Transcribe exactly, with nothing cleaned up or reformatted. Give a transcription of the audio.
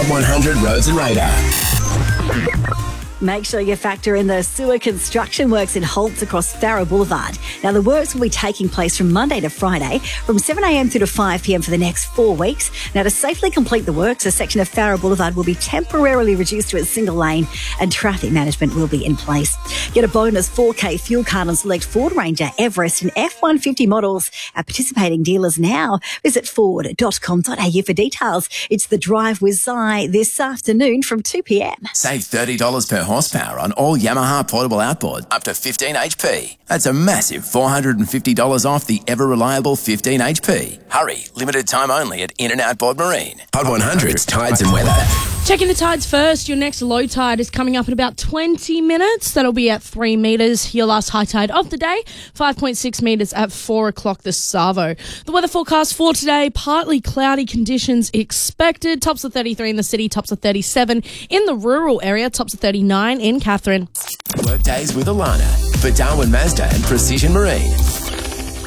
Hot one hundred Roads and Radar. Make sure you factor in the sewer construction works in Holtz across Farrer Boulevard. Now, the works will be taking place from Monday to Friday from seven a m through to five p m for the next four weeks. Now, to safely complete the works, a section of Farrer Boulevard will be temporarily reduced to a single lane and traffic management will be in place. Get a bonus four K fuel card on select Ford Ranger, Everest and F one fifty models at participating dealers now. Visit ford dot com dot a u for details. It's the Drive with Zi this afternoon from two p m. Save thirty dollars per horsepower on all Yamaha portable outboard up to fifteen H P. That's a massive four hundred fifty dollars off the ever-reliable fifteen H P. Hurry, limited time only at In and Outboard Marine. Hot one hundred's Tides and Weather. Checking the tides first. Your next low tide is coming up in about twenty minutes. That'll be at three metres. Your last high tide of the day, five point six metres at four o'clock this Savo. The weather forecast for today, partly cloudy conditions expected. Tops of thirty-three in the city, tops of thirty-seven in the rural area, tops of thirty-nine in Catherine. Workdays with Alana for Darwin Mazda and Precision Marine.